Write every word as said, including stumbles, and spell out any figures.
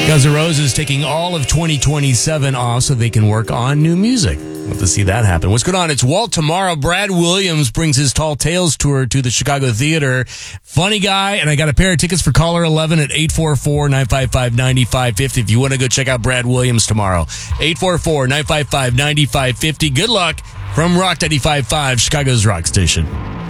Guns N' Roses taking all of twenty twenty-seven off so they can work on new music. We'll have to see that happen. What's going on? It's Walt tomorrow. Brad Williams brings his Tall Tales tour to the Chicago Theater. Funny guy, and I got a pair of tickets for caller eleven at eight four four, nine five five, nine five five zero if you want to go check out Brad Williams tomorrow. eight four four, nine five five, nine five five zero. Good luck from Rock ninety-five point five, Chicago's rock station.